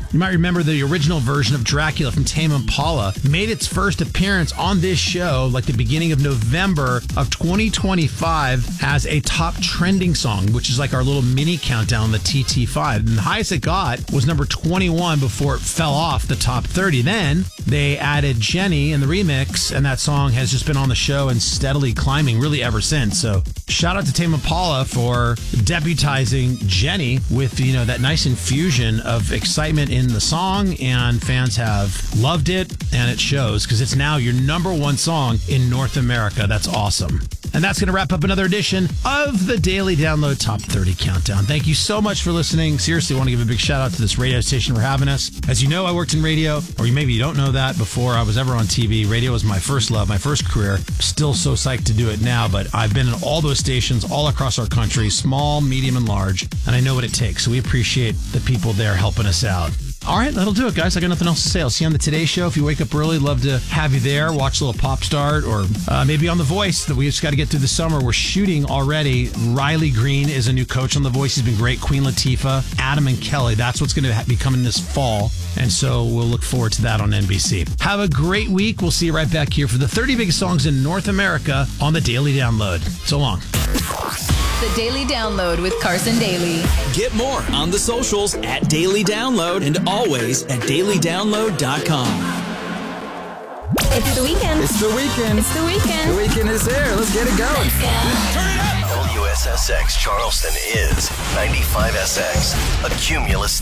You might remember the original version of Dracula from Tame Impala made its first appearance on this show like the beginning of November of 2025 as a top trending song, which is like our little mini countdown, the TT5. And the highest it got was number 21 before it fell off the top 30. Then they added Jenny in the remix, and that song has just been on the show and steadily climbing really ever since. So shout out to Tame Impala for deputizing Jenny with, you know, that nice infusion of excitement in the song, and fans have loved it, and it shows because it's now your number one song in North America. That's awesome. And that's going to wrap up another edition of the Daily Download Top 30 Countdown. Thank you so much for listening. Seriously, I want to give a big shout out to this radio station for having us. As you know, I worked in radio, or maybe you don't know that. Before I was ever on TV, radio was my first love, my first career. Still so psyched to do it now, but I've been in all those stations all across our country, small, medium, and large, and I know what it takes. So we appreciate the people there helping us out. All right, that'll do it, guys. I got nothing else to say. I'll see you on the Today Show. If you wake up early, love to have you there. Watch a little Pop Start, or maybe on The Voice that we just got to get through the summer. We're shooting already. Riley Green is a new coach on The Voice. He's been great. Queen Latifah, Adam and Kelly. That's what's going to be coming this fall. And so we'll look forward to that on NBC. Have a great week. We'll see you right back here for the 30 biggest songs in North America on the Daily Download. So long. The Daily Download with Carson Daly. Get more on the socials at Daily Download and always at dailydownload.com. It's the weekend. It's the weekend. It's the weekend. The weekend is here. Let's get it going. Turn it up. WSSX Charleston is 95SX, a Cumulus